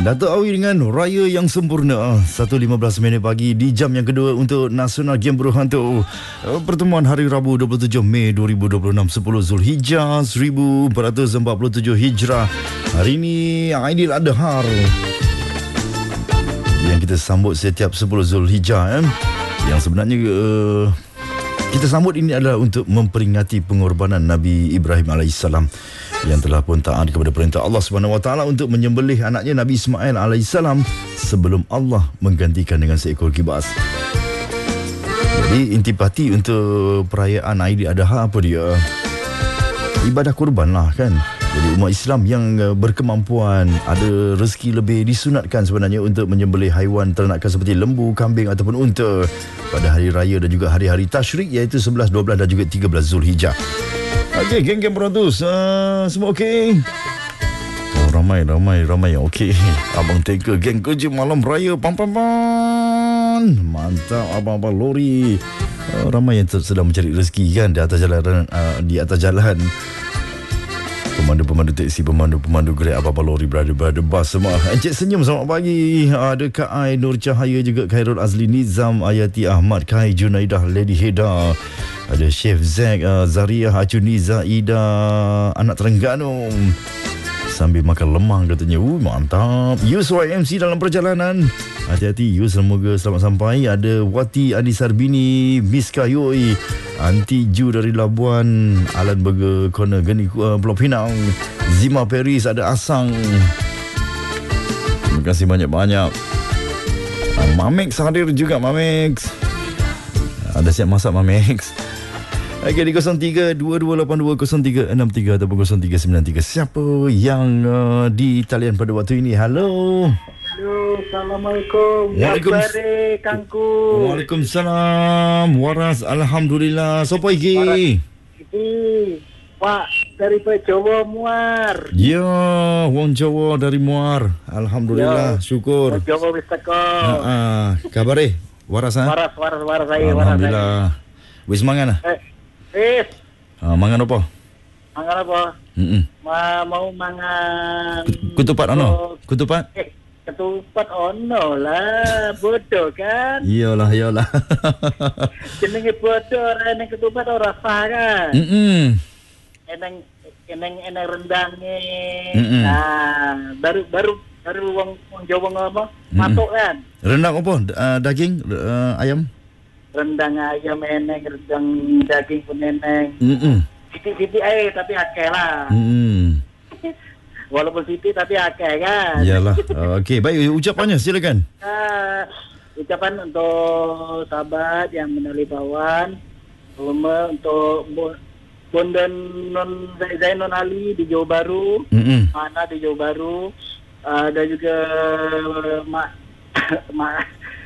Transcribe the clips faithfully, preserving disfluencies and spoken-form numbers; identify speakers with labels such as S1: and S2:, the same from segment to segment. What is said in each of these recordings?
S1: Dato' Awi dengan Raya yang Sempurna. Satu lima belas minit pagi di jam yang kedua untuk Nasional Game Berhantu. Pertemuan hari Rabu dua puluh tujuh Mei dua ribu dua puluh enam, sepuluh Zulhijjah seribu empat ratus empat puluh tujuh Hijrah. Hari ini Aidil Adha yang kita sambut setiap sepuluh Zulhijjah, eh? Yang sebenarnya uh, kita sambut ini adalah untuk memperingati pengorbanan Nabi Ibrahim alaihissalam yang telah pun taat kepada perintah Allah Subhanahu Wa Taala untuk menyembelih anaknya Nabi Ismail alaihissalam sebelum Allah menggantikan dengan seekor kibas. Jadi intipati untuk perayaan Aidil Adha apa dia? Ibadah kurban lah kan. Jadi umat Islam yang berkemampuan, ada rezeki lebih, disunatkan sebenarnya untuk menyembelih haiwan ternakan seperti lembu, kambing ataupun unta pada hari raya dan juga hari-hari tasyrik iaitu sebelas, dua belas dan juga tiga belas Zulhijjah. Okey, geng-geng beratus, uh, semua okey? Oh, ramai, ramai, ramai yang okey. Abang Teka, geng kerja malam raya, pam-pam-pam. Mantap, abang-abang lori. Uh, ramai yang sedang mencari rezeki kan di atas jalan, uh, di atas jalan. Pemandu-pemandu teksi, pemandu-pemandu Grab, apa-apa lori, berada-berada bas semua. Encik Senyum, selamat pagi. Ada Kak Ai, Nur Cahaya, juga Khairul Azli, Nizam, Ayati Ahmad, Kai, Junaidah, Lady Heda. Ada Chef Zack, uh, Zariah, Acuniza, Ida, anak Terengganu. Sambil makan lemang katanya. Uh, mantap. Yus Y M C dalam perjalanan. Hati-hati Yus, semoga selamat sampai. Ada Wati, Adi Sarbini, Miss Kayoi, Aunty Ju dari Labuan, Alan Burger Corner, Geni uh, Pulau Pinang, Zima Paris, ada Asang. Terima kasih banyak-banyak. uh, Mamex hadir juga, Mamex. Ada siap masak, Mamex. Okey, di kosong tiga dua dua lapan dua kosong tiga enam tiga ataupun kosong tiga sembilan tiga. Siapa yang uh, di talian pada waktu ini? Halo.
S2: Halo, Assalamualaikum.
S1: Waalaikumsalam.
S2: Kangku.
S1: Waalaikumsalam. Waras, alhamdulillah. Sopo iki?
S2: Iki Pak dari Jawa Muar.
S1: Ya, wong Jawa dari Muar. Alhamdulillah, ya, syukur.
S2: Wong Jawa wis teko.
S1: Heeh. Kabare? Waras ha?
S2: Waras, waras, waras saya, waras.
S1: Alhamdulillah. Wis mangan ah?
S2: Eh, wis.
S1: Ah, mangan apa?
S2: Mangan apa?
S1: Heeh.
S2: Ma mau mangan
S1: Kutupat ono? Kutupat?
S2: Eh, ketupat ono lah, bodoh kan?
S1: Iyalah, iyalah.
S2: Jenenge bodoh, ora eneng ketupat ora sah kan?
S1: Heeh.
S2: Eneng eneng eneng rendangnya.
S1: Mm-mm.
S2: Nah, baru baru baru wong wong Jawa ngomong matuk kan.
S1: Rendang apa? Uh, daging uh, ayam?
S2: Rendang ayam eneng, rendang daging pun eneng.
S1: Heeh.
S2: Siti-siti ae tapi akeh lah.
S1: Hmm.
S2: Walaupun siti tapi akeh kan.
S1: Iyalah. Uh, Okey, baik, ucapannya silakan.
S2: Nah, ucapan untuk sahabat yang mengenali Bawan, Uma untuk Bondan Non Zainun Ali di Johor Bahru,
S1: Mm-mm.
S2: Mana di Johor Bahru, uh, dan juga Mak Mak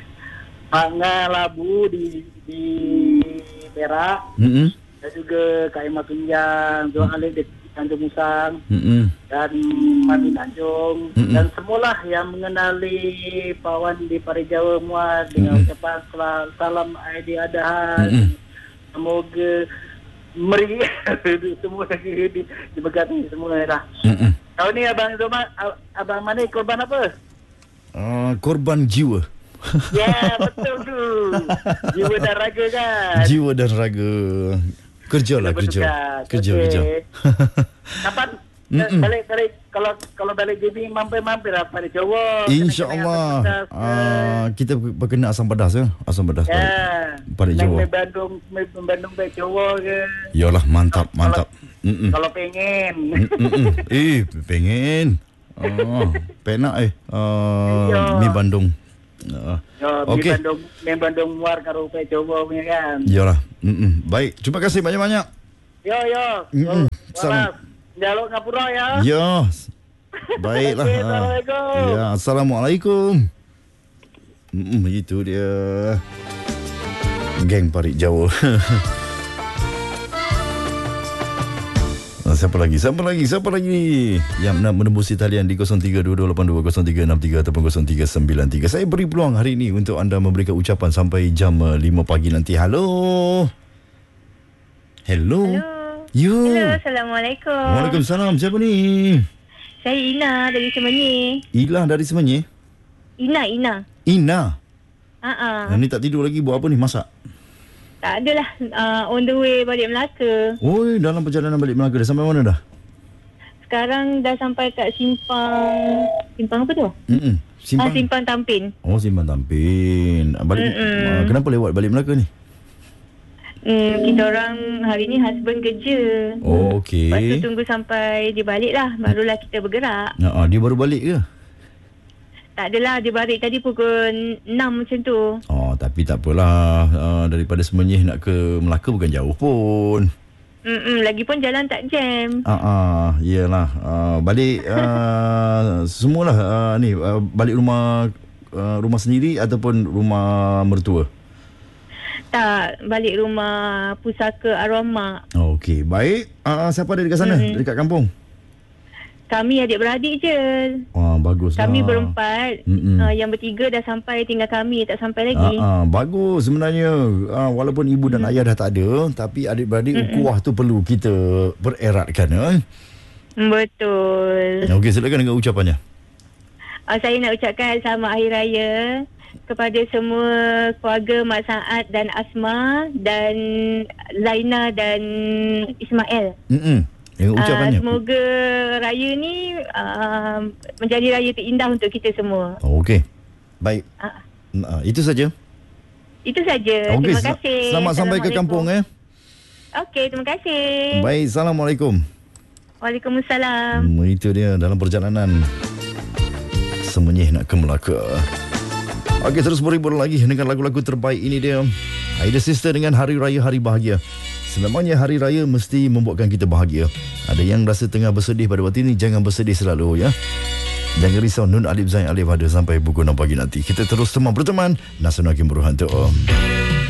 S2: Manga Labu di di Perak,
S1: Mm-mm.
S2: dan juga Kak Emma Tunjang, Tuan Ali di Tanjung Musang,
S1: Mm-mm.
S2: dan Mati Tanjung,
S1: Mm-mm.
S2: dan semualah yang mengenali Pawan di Pari Jawa Muar dengan
S1: Mm-mm.
S2: ucapan salam Aidil Adha.
S1: Mm-mm.
S2: Semoga meriah semua di diberkati semua dah.
S1: Mm-mm.
S2: Tahun ni abang Zoma, abang mana korban apa?
S1: Uh, korban jiwa.
S2: Ya, betul tu. Jiwa dan raga kan.
S1: Jiwa dan raga. Kerja lah, kerja. Kerja,
S2: okay.
S1: kerja.
S2: Kapan
S1: Mm-mm.
S2: balik balik kalau kalau balik J B mampir-mampir lah pada Jawa.
S1: InsyaAllah. Uh, kita berkena asam pedas ya. Asam pedas.
S2: Ya.
S1: Pada Jawa.
S2: Main Bandung, main Bandung ke Jawa ke.
S1: Yalah, mantap, mantap.
S2: Kalau, kalau pengen.
S1: Mm-mm. Eh, pengen. Oh, penak eh. Uh, mi Bandung. Uh,
S2: Yo,
S1: Okey.
S2: Mi Bandung, Mi Bandung Muar karo pe Jawa punya kan.
S1: Yalah. Mm-mm. Baik, terima kasih banyak-banyak.
S2: Yo yo.
S1: Mm-mm.
S2: Salam. Jaluk ngapura ya.
S1: Ya. Baiklah.
S2: Okay, Assalamualaikum.
S1: Ya, Assalamualaikum. Mm, itu dia. Geng Parit Jawa. Siapa lagi? Siapa lagi? Siapa lagi yang nak menembusi talian di kosong tiga dua dua lapan dua kosong tiga enam tiga ataupun kosong tiga sembilan tiga. Saya beri peluang hari ini untuk anda memberikan ucapan sampai jam lima pagi nanti. Halo. Hello.
S3: Hello.
S1: Yo.
S3: Hello, Assalamualaikum.
S1: Waalaikumsalam. Siapa ni?
S3: Saya Ina dari Semenyih.
S1: Ilah dari Semenyih.
S3: Ina, Ina.
S1: Ina.
S3: Ha-ha.
S1: Yang ni tak tidur lagi, buat apa ni, masak?
S3: Tak adalah. Uh, on the way balik Melaka.
S1: Oi, dalam perjalanan balik Melaka dah sampai mana dah?
S3: Sekarang dah sampai kat simpang... Simpang apa tu?
S1: Mm-mm. Simpang?
S3: Ah, simpang Tampin.
S1: Oh, Simpang Tampin. Balik, uh, kenapa lewat balik Melaka ni?
S3: Hmm, kita orang hari ni husband kerja.
S1: Oh, okey.
S3: Lepas tu tunggu sampai dia balik lah. Barulah kita bergerak.
S1: Uh, dia baru balik ke?
S3: Tak adalah, dia balik tadi pukul enam macam tu.
S1: Oh, tapi tak apalah. Uh, daripada Semenyih nak ke Melaka bukan jauh pun.
S3: Mm-mm, lagipun jalan tak jam.
S1: Ah, uh, iyalah. Uh, balik uh, semualah uh, ni uh, balik rumah uh, rumah sendiri ataupun rumah mertua.
S3: Tak, balik rumah pusaka arwah mak.
S1: Oh, okey, baik. Uh, siapa ada dekat sana? Mm-hmm. Dekat kampung?
S3: Kami adik-beradik je.
S1: Wah, bagus.
S3: Kami lah. berempat. Uh, yang bertiga dah sampai, tinggal kami tak sampai lagi.
S1: Uh, uh, bagus sebenarnya. Uh, walaupun ibu dan mm. ayah dah tak ada, tapi adik-beradik Mm-mm. ukhuwah tu perlu kita bereratkan. Eh?
S3: Betul.
S1: Okey, silakan dengan ucapannya.
S3: Uh, saya nak ucapkan selamat Hari Raya kepada semua keluarga Mak Saad dan Asma dan Zaina dan Ismail.
S1: Hmm. Yang ucapannya.
S3: Uh, semoga raya ni uh, menjadi raya terindah untuk kita semua.
S1: Oh, okey. Baik. Uh. Uh, itu saja.
S3: Itu saja. Okay. Terima kasih.
S1: Selamat sampai ke kampung eh.
S3: Okey, terima kasih.
S1: Baik, Assalamualaikum.
S3: Waalaikumsalam.
S1: Hmm, itu dia dalam perjalanan Semenyih nak ke Melaka. Okey, terus berhibur lagi dengan lagu-lagu terbaik ini dia. Aida Sister dengan Hari Raya Hari Bahagia. Selamanya hari raya mesti membuatkan kita bahagia. Ada yang rasa tengah bersedih pada waktu ini, jangan bersedih selalu ya. Jangan risau, Nun Alif Zain Alif ada sampai pukul enam pagi nanti. Kita terus semua berteman. Nasional Kim Berhantu.